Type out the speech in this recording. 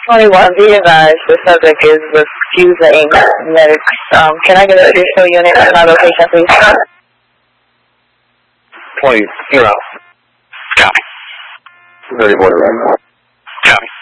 21, be advised, the subject is refusing medics. Can I get an additional unit in my location, please? 20, you're out. Copy. Ready for it right now. Copy.